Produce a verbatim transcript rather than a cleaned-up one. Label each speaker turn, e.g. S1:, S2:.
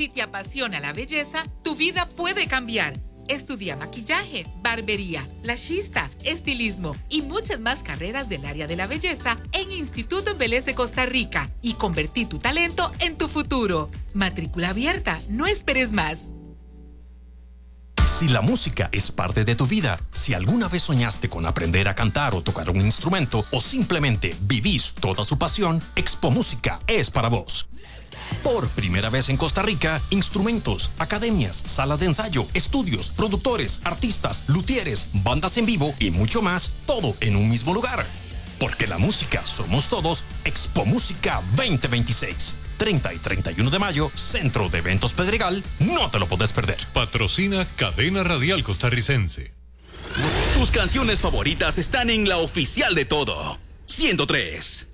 S1: Si te apasiona la belleza, tu vida puede cambiar. Estudia maquillaje, barbería, lashista, estilismo y muchas más carreras del área de la belleza en Instituto Embeleze Costa Rica y convertí tu talento en tu futuro. Matrícula abierta, no esperes más.
S2: Si la música es parte de tu vida, si alguna vez soñaste con aprender a cantar o tocar un instrumento o simplemente vivís toda su pasión, Expo Música es para vos. Por primera vez en Costa Rica, instrumentos, academias, salas de ensayo, estudios, productores, artistas, luthieres, bandas en vivo y mucho más, todo en un mismo lugar. Porque la música somos todos, Expo Música veinte veintiséis. treinta y treinta y uno de mayo, Centro de Eventos Pedregal, no te lo podés perder.
S3: Patrocina Cadena Radial Costarricense.
S4: Tus canciones favoritas están en la oficial de todo, ciento tres.